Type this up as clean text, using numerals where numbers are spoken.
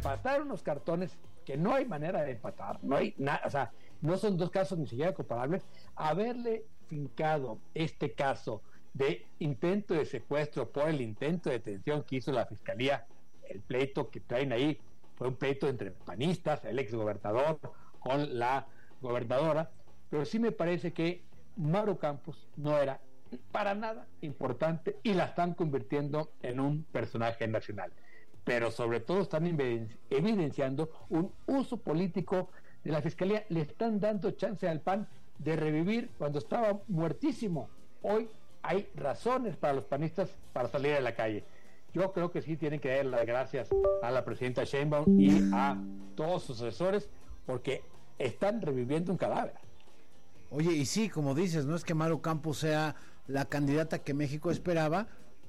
empatar unos cartones que no hay manera de empatar, no hay nada, o sea, no son dos casos ni siquiera comparables, haberle fincado este caso de intento de secuestro por el intento de detención que hizo la fiscalía, el pleito que traen ahí fue un pleito entre panistas, el exgobernador con la gobernadora, pero sí me parece que Mauro Campos no era para nada importante y la están convirtiendo en un personaje nacional, pero sobre todo están evidenciando un uso político de la fiscalía. Le están dando chance al PAN de revivir cuando estaba muertísimo. Hoy hay razones para los panistas para salir a la calle. Yo creo que sí tienen que dar las gracias a la presidenta Sheinbaum y a todos sus asesores, porque están reviviendo un cadáver. Oye, y sí, como dices, no es que Mauro Campos sea la candidata que México esperaba,